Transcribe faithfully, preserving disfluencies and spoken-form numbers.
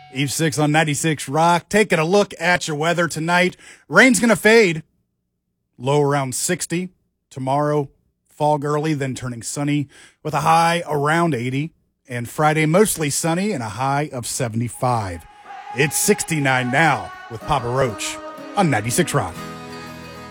Eve six on ninety-six Rock. Taking a look at your weather tonight. Rain's going to fade. Low around sixty. Tomorrow, fog early, then turning sunny with a high around eighty. And Friday, mostly sunny and a high of seventy-five. It's sixty-nine now with Papa Roach on ninety-six Rock.